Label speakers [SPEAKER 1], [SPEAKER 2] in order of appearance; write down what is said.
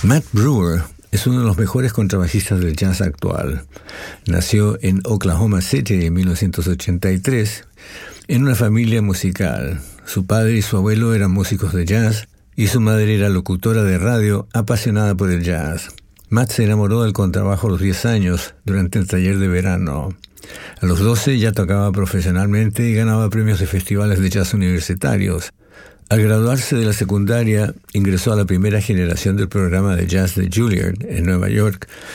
[SPEAKER 1] Matt Brewer es uno de los mejores contrabajistas del jazz actual. Nació en Oklahoma City en 1983 en una familia musical. Su padre y su abuelo eran músicos de jazz y su madre era locutora de radio apasionada por el jazz. Matt se enamoró del contrabajo a los 10 años durante el taller de verano. A los 12 ya tocaba profesionalmente y ganaba premios de festivales de jazz universitarios. Al graduarse de la secundaria, ingresó a la primera generación del programa de jazz de Juilliard en Nueva York,